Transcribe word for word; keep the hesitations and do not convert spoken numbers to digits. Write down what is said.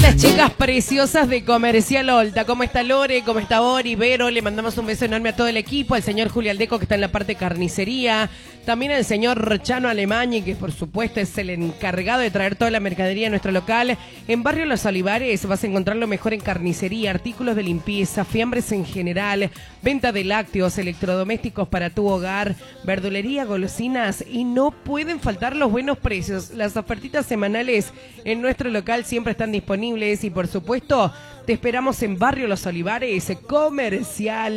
las chicas preciosas de Comercial Olta. ¿Cómo está Lore? ¿Cómo está Ori? Vero, le mandamos un beso enorme a todo el equipo, al señor Julio Aldeco que está en la parte de carnicería, también al señor Chano Alemani, que por supuesto es el encargado de traer toda la mercadería a nuestro local. En Barrio Los Olivares vas a encontrar lo mejor en carnicería, artículos de limpieza, fiambres en general, venta de lácteos, electrodomésticos para tu hogar, verdulería, golosinas, y no pueden faltar los buenos precios. Las ofertitas semanales en nuestro local siempre están disponibles y por supuesto te esperamos en Barrio Los Olivares, Comercial